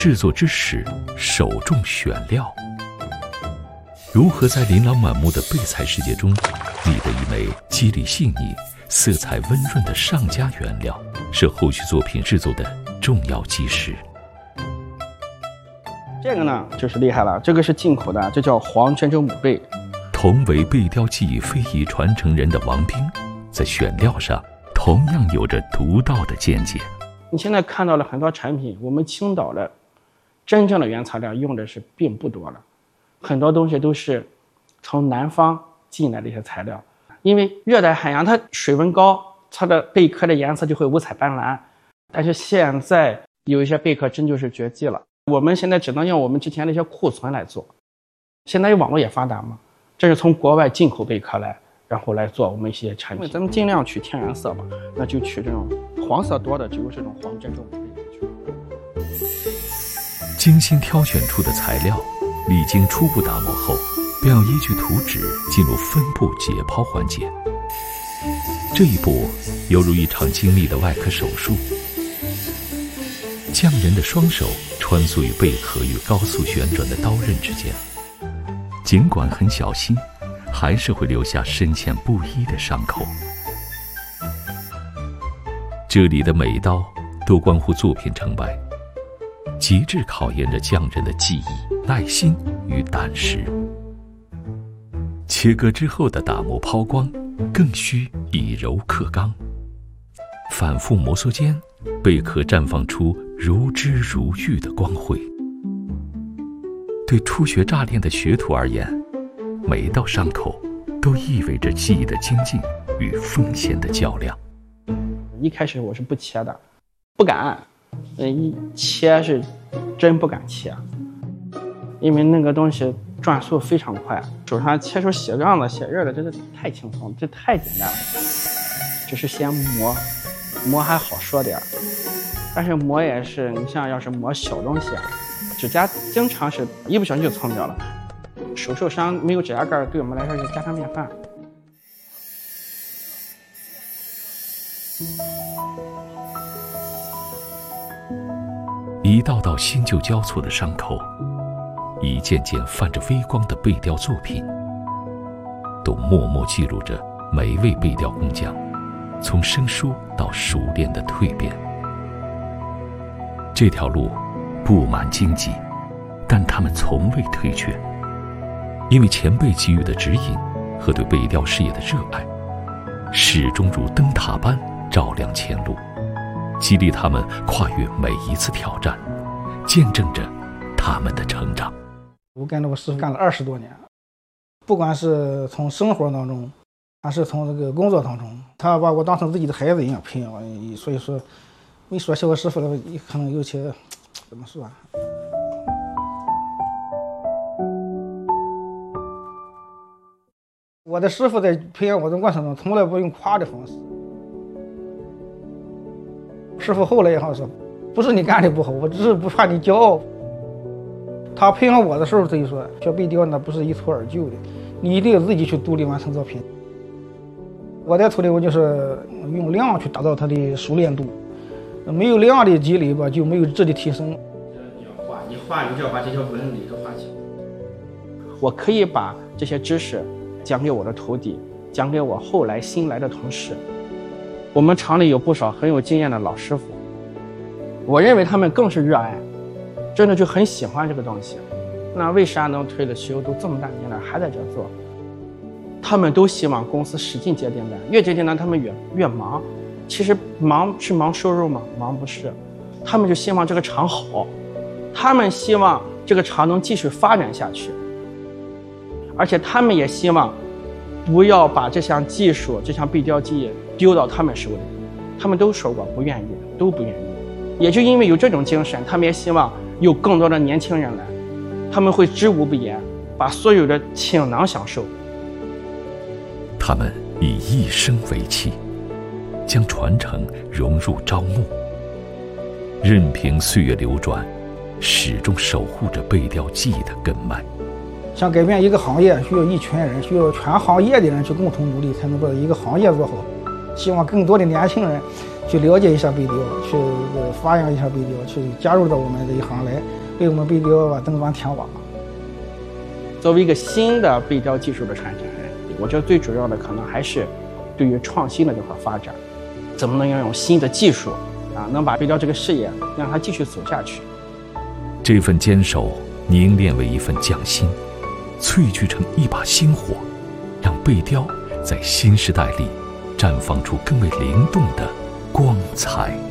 制作之始，首重选料。如何在琳琅满目的备材世界中觅得一枚肌理细腻、色彩温润的上佳原料，是后续作品制作的重要基石。 这个呢，就是厉害了，这个是进口的，这叫黄珍珠母贝。 同为贝雕技艺非遗传承人的王斌，在选料上同样有着独到的见解。 你现在看到了很多产品，我们青岛的真正的原材料用的是并不多了，很多东西都是从南方进来的一些材料。因为热带海洋它水温高，它的贝壳的颜色就会五彩斑斓。但是现在有一些贝壳真就是绝迹了，我们现在只能用我们之前的一些库存来做。现在网络也发达嘛，这是从国外进口贝壳来，然后来做我们一些产品。咱们尽量取天然色吧，那就取这种黄色多的，只有这种黄珍珠母贝去。 精心挑选出的材料，历经初步打磨后，便要依据图纸进入分布解剖环节。这一步犹如一场精密的外科手术，匠人的双手穿梭于贝壳与高速旋转的刀刃之间，尽管很小心，还是会留下深浅不一的伤口。这里的每刀都关乎作品成败，极致考验着匠人的技艺、耐心与胆识。切割之后的打磨抛光，更需以柔克刚。反复摩挲间，贝壳绽放出如脂如玉的光辉。对初学乍练的学徒而言，每一道伤口都意味着技艺的精进与风险的较量。 一开始我是不切的，不敢，一切是真不敢切，因为那个东西转速非常快，手上切出血状的、血热的，这是太轻松，这太简单了。只是先磨还好说点，但是磨也是，你像要是磨小东西，指甲经常是一不小心就蹭掉了。手受伤没有指甲盖，对我们来说是家常便饭。 一道道新旧交错的伤口，一件件泛着微光的贝雕作品，都默默记录着每一位贝雕工匠从生疏到熟练的蜕变。这条路布满荆棘，但他们从未退却，因为前辈给予的指引和对贝雕事业的热爱，始终如灯塔般照亮前路，激励他们跨越每一次挑战，见证着他们的成长。 我跟着我师傅干了20多年，不管是从生活当中，还是从这个工作当中，他把我当成自己的孩子一样培养我。所以说，没说起我师傅了，可能有些怎么说啊？我的师傅在培养我的过程中，从来不用夸的方式。师傅后来也好说，不是你干的不好，我只是不怕你骄傲。他培养我的时候，他就说，学贝雕那不是一蹴而就的，你一定要自己去独立完成作品。我在土里，我就是用量去达到它的熟练度，没有量的积累吧，就没有质的提升。 你要画，你画，你就要把这些纹理都画起来。我可以把这些知识讲给我的徒弟，讲给我后来新来的同事。我们厂里有不少很有经验的老师傅，我认为他们更是热爱，真的就很喜欢这个东西。那为啥能推得休，都这么大年了还在这做？他们都希望公司使劲接订单，越接订单他们越忙。其实忙是忙收入吗？忙不是，他们就希望这个厂好，他们希望这个厂能继续发展下去，而且他们也希望不要把这项技术、这项贝雕技艺丢到他们手里。他们都说过不愿意，都不愿意。也就因为有这种精神，他们也希望有更多的年轻人来，他们会知无不言，把所有的倾囊相授。 他们以一生为契，将传承融入朝暮，任凭岁月流转，始终守护着贝雕技艺的根脉。 想改变一个行业，需要一群人，需要全行业的人去共同努力，才能把一个行业做好。希望更多的年轻人去了解一下背雕，去发扬一下背雕，去加入到我们这一行来，为我们背雕把灯光添瓦。 作为一个新的背雕技术的传承人，我觉得最主要的可能还是对于创新的这块发展，怎么能用新的技术能把背雕这个事业让它继续走下去。 这份坚守凝练为一份匠心，萃聚成一把星火，让背雕在新时代里绽放出更为灵动的光彩。